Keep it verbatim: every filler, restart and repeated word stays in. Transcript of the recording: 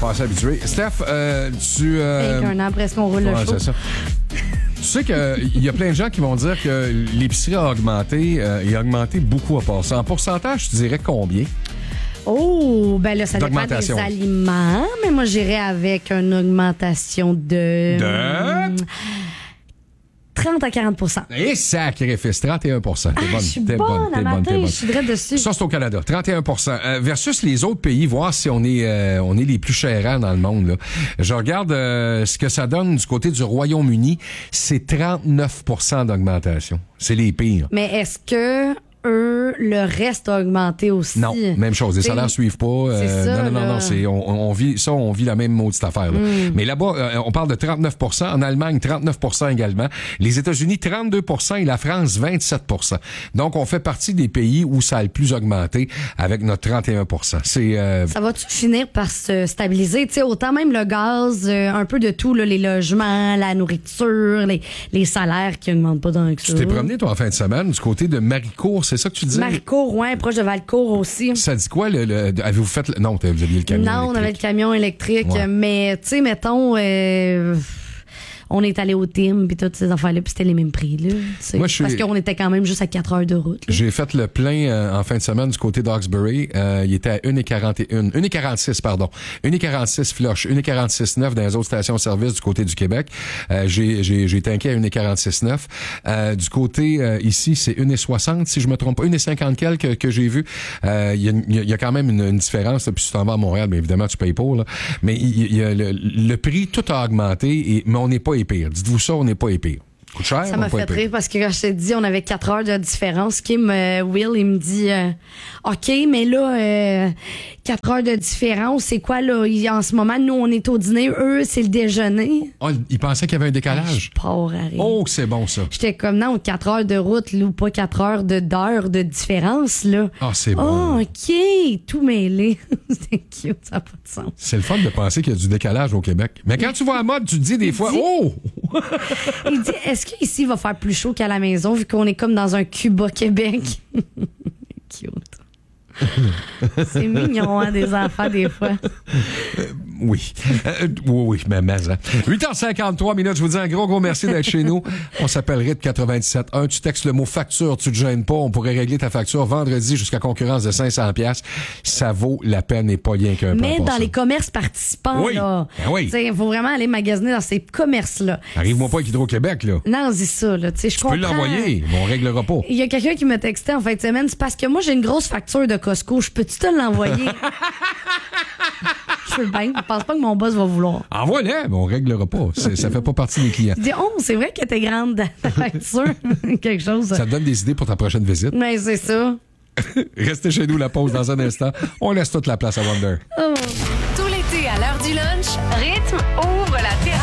passé habitué. Steph, euh, tu... Euh... Avec un an presque, on roule le ouais, show. C'est ça. Tu sais qu'il y a plein de gens qui vont dire que l'épicerie a augmenté euh, et a augmenté beaucoup à part ça. En pourcentage, tu dirais combien? Oh, ben là, ça dépend des aliments, mais moi, j'irais avec une augmentation de... De... trente à quarante pour cent. Et sacrifice, trente et un pour cent. T'es ah, bonne, je suis t'es bonne, bonne, t'es bonne, t'es bonne. Je suis direct dessus. Ça, c'est au Canada, trente et un pour cent. Euh, versus les autres pays, voir si on est euh, on est les plus chers dans le monde. Là. Je regarde euh, ce que ça donne du côté du Royaume-Uni. C'est trente-neuf pour cent d'augmentation. C'est les pires. Mais est-ce que... eux, le reste a augmenté aussi. Non, même chose. Les salaires ne suivent pas. Euh, c'est ça, non, non, là. non, non. C'est, on, on vit, ça, on vit la même maudite affaire. Là. Mm. Mais là-bas, euh, on parle de trente-neuf pour cent. En Allemagne, trente-neuf pour cent également. Les États-Unis, trente-deux pour cent et la France, vingt-sept pour cent. Donc, on fait partie des pays où ça a le plus augmenté avec notre trente et un pour cent. C'est, euh... Ça va-tu finir par se stabiliser? Tu sais, autant même le gaz, euh, un peu de tout, là, les logements, la nourriture, les, les salaires qui augmentent pas dans le Tu t'es promené, toi, en fin de semaine, du côté de Maricourt, c'est ça que tu disais? Maricourt, ouais, proche de Valcourt aussi. Ça dit quoi, le, le, avez-vous fait... Le, non, vous aviez le camion Non, électrique. on avait le camion électrique, ouais. mais, tu sais, mettons... Euh, on est allé au Tim puis toutes ces affaires-là, puis c'était les mêmes prix, là. Moi, je parce suis... qu'on était quand même juste à quatre heures de route. Là. J'ai fait le plein euh, en fin de semaine du côté d'Hawkesbury. Euh, il était à une heure quarante et un. une heure quarante-six, pardon. une heure quarante-six flush. une heure quarante-six neuf dans les autres stations-service du côté du Québec. Euh, j'ai, j'ai, j'ai tanké à une heure quarante-six neuf. Euh, du côté euh, ici, c'est une heure soixante, si je me trompe pas. une heure cinquante quelques que, que j'ai vu. Euh, il y, a, il y a quand même une, une différence. Là, puis si tu t'en vas à Montréal, bien évidemment, tu payes pour. Là. Mais il, il y a le, le prix, tout a augmenté, et, mais on n'est pas épire. Dites-vous ça, on n'est pas épire. Coûte cher, ça m'a fait rire parce que quand je t'ai dit, on avait quatre heures de différence. Kim, euh, Will, il me dit euh, OK, mais là, euh, quatre heures de différence, c'est quoi, là? Il, en ce moment, nous, on est au dîner. Eux, c'est le déjeuner. Oh, ils pensaient qu'il y avait un décalage. Ah, je pars à rire. Oh, c'est bon, ça. J'étais comme, non, quatre heures de route, là, ou pas quatre heures de, d'heure de différence, là. Ah, c'est bon. Oh, OK, tout mêlé. C'est cute, ça n'a pas de sens. C'est le fun de penser qu'il y a du décalage au Québec. Mais quand tu vas à mode, tu te dis des fois, dit, oh! Il dit, est-ce qu'ici, il va faire plus chaud qu'à la maison, vu qu'on est comme dans un Cuba Québec? Cute. C'est mignon, hein, des enfants, des fois. Euh, oui. Euh, oui, oui, mais, mais hein. huit heures cinquante-trois minutes, je vous dis un gros, gros merci d'être chez nous. On s'appelle R I T quatre-vingt-dix-sept un. Tu textes le mot facture, tu te gênes pas. On pourrait régler ta facture vendredi jusqu'à concurrence de cinq cents dollars. Ça vaut la peine et pas rien qu'un Mais dans ça. les commerces participants, oui. là. Ben oui. Il faut vraiment aller magasiner dans ces commerces-là. Arrive-moi pas avec Hydro-Québec, là. Non, dis ça, là. Tu peux l'envoyer, mais on réglera pas. Il y a quelqu'un qui me textait en fin de semaine. C'est parce que moi, j'ai une grosse facture de Costco. Je peux-tu te l'envoyer? Je veux bien. Je pense pas que mon boss va vouloir. Envoie-le, mais on réglera pas. C'est, ça fait pas partie des clients. Je dis, oh, c'est vrai qu'elle était grande, ta facture. Quelque chose. Ça te donne des idées pour ta prochaine visite. Mais c'est ça. Restez chez nous, la pause dans un instant. On laisse toute la place à Wonder. Oh. Tout l'été, à l'heure du lunch, Rythme ouvre la télé.